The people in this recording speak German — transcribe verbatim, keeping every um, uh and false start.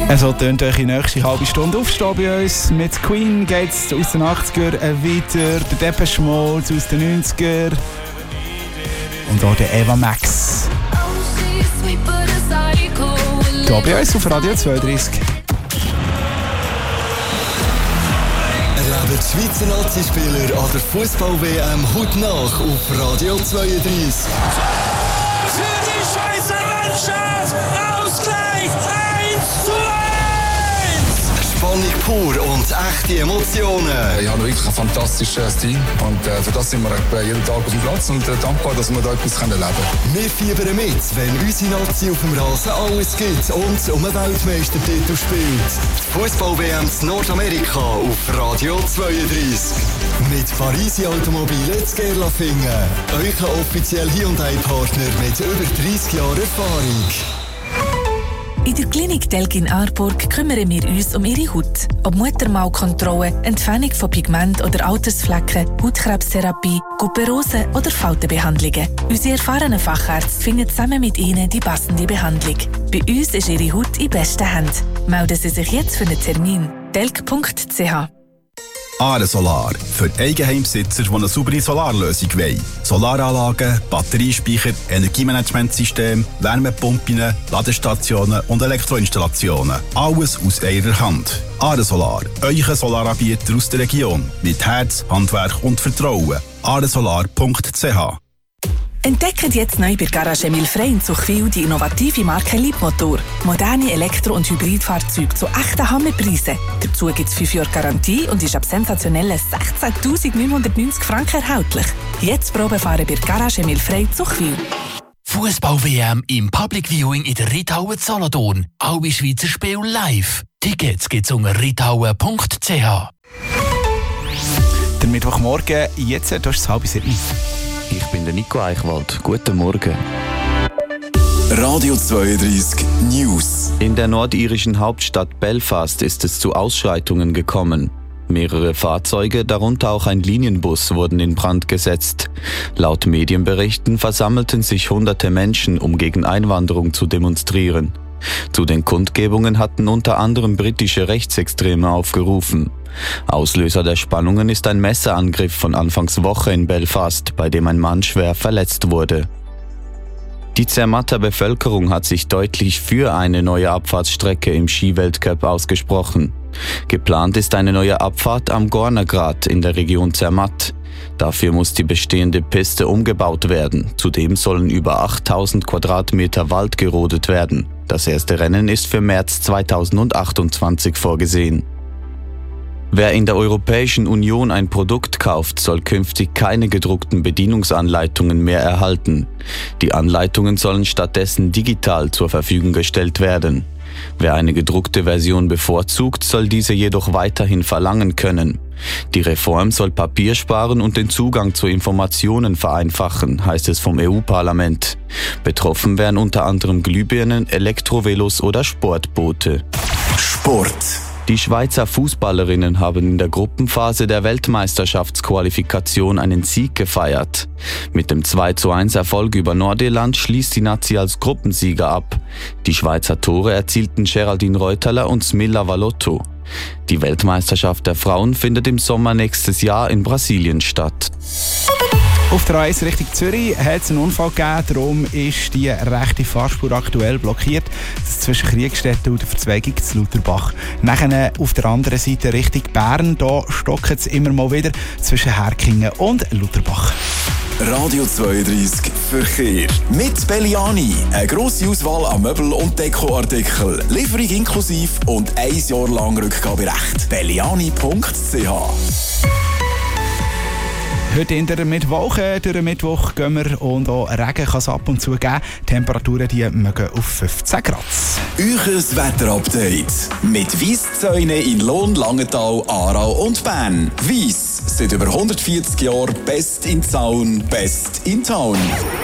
So tönt euch die nächste halbe Stunde aufstehen bei uns. Mit Queen geht's aus den achtziger weiter, der Depeche Mode aus den neunziger und auch der Eva Max. Hier bei uns auf Radio zweiunddreißig. Erlebt die Schweizer Nazi-Spieler an der Fußball-W M heute nach auf Radio zweiunddreißig. Für die Schweizer Mannschaft Ausgleich eins zu eins! Spannung pur und echte Emotionen. Ich habe wirklich ein fantastisches Team und äh, für das sind wir jeden Tag auf dem Platz und äh, dankbar, dass wir da etwas erleben können. Wir fiebern mit, wenn unsere Nazi auf dem Rasen alles gibt und um einen Weltmeistertitel spielt. Fußball-W M in Nordamerika auf Radio zweiunddreißig. Mit Parisi Automobile zu Gerlafingen. Euer offizieller Hyundai-Partner mit über dreissig Jahren Erfahrung. In der Klinik Telgin Aarburg kümmern wir uns um Ihre Haut. Ob Muttermalkontrolle, Entfernung von Pigment oder Altersflecken, Hautkrebstherapie, Kuperose oder Faltenbehandlungen. Unsere erfahrenen Fachärzte finden zusammen mit Ihnen die passende Behandlung. Bei uns ist Ihre Haut in besten Händen. Melden Sie sich jetzt für einen Termin. telg punkt c h. Are Solar. Für Eigenheimbesitzer, die eine saubere Solarlösung wollen. Solaranlagen, Batteriespeicher, Energiemanagementsystem, Wärmepumpen, Ladestationen und Elektroinstallationen. Alles aus einer Hand. Are Solar. Euer Solaranbieter aus der Region. Mit Herz, Handwerk und Vertrauen. are solar punkt c h. Entdeckt jetzt neu bei Garage Emil Frey in Zuchwil die innovative Marke Liebmotor. Moderne Elektro- und Hybridfahrzeuge zu echten Hammerpreisen. Dazu gibt es fünf Jahre Garantie und ist ab sensationellen sechzehntausendneunhundertneunzig Franken erhältlich. Jetzt Probefahren bei Garage Emil Frey Zuchwil. Fußball-W M im Public Viewing in der Reithaue Solothurn. Alle Schweizer Spiele live. Tickets gibt's unter reithaue punkt c h. Der Mittwochmorgen, jetzt ist es halb sieben. Ich bin der Nico Eichwald. Guten Morgen. Radio zweiunddreißig News. In der nordirischen Hauptstadt Belfast ist es zu Ausschreitungen gekommen. Mehrere Fahrzeuge, darunter auch ein Linienbus, wurden in Brand gesetzt. Laut Medienberichten versammelten sich hunderte Menschen, um gegen Einwanderung zu demonstrieren. Zu den Kundgebungen hatten unter anderem britische Rechtsextreme aufgerufen. Auslöser der Spannungen ist ein Messerangriff von Anfangswoche in Belfast, bei dem ein Mann schwer verletzt wurde. Die Zermatter Bevölkerung hat sich deutlich für eine neue Abfahrtsstrecke im Skiweltcup ausgesprochen. Geplant ist eine neue Abfahrt am Gornergrat in der Region Zermatt. Dafür muss die bestehende Piste umgebaut werden. Zudem sollen über achttausend Quadratmeter Wald gerodet werden. Das erste Rennen ist für März zweitausendachtundzwanzig vorgesehen. Wer in der Europäischen Union ein Produkt kauft, soll künftig keine gedruckten Bedienungsanleitungen mehr erhalten. Die Anleitungen sollen stattdessen digital zur Verfügung gestellt werden. Wer eine gedruckte Version bevorzugt, soll diese jedoch weiterhin verlangen können. Die Reform soll Papier sparen und den Zugang zu Informationen vereinfachen, heißt es vom E U-Parlament. Betroffen wären unter anderem Glühbirnen, Elektrovelos oder Sportboote. Sport. Die Schweizer Fußballerinnen haben in der Gruppenphase der Weltmeisterschaftsqualifikation einen Sieg gefeiert. Mit dem zwei zu eins Erfolg über Nordirland schließt die Nazi als Gruppensieger ab. Die Schweizer Tore erzielten Geraldine Reuterler und Smilla Valotto. Die Weltmeisterschaft der Frauen findet im Sommer nächstes Jahr in Brasilien statt. Auf der A eins Richtung Zürich hat es einen Unfall gegeben, darum ist die rechte Fahrspur aktuell blockiert. Das ist zwischen Kriegstetten und der Verzweigung zu Lutherbach. Nachher auf der anderen Seite Richtung Bern, da stockt es immer mal wieder zwischen Herkingen und Lutherbach. Radio zweiunddreißig Verkehr. Mit Belliani. Eine grosse Auswahl an Möbel- und Dekoartikeln. Lieferung inklusiv und ein Jahr lang Rückgaberecht. belliani punkt c h. Heute in der Mittwoche, durch den Mittwoch gehen wir und auch Regen kann es ab und zu geben. Die Temperaturen die mögen auf fünfzehn Grad. Euches Wetterupdate. Mit Weisszäune in Lohn, Langenthal, Aarau und Bern. Weiss, seit über hundertvierzig Jahren best in Zaun, best in Town.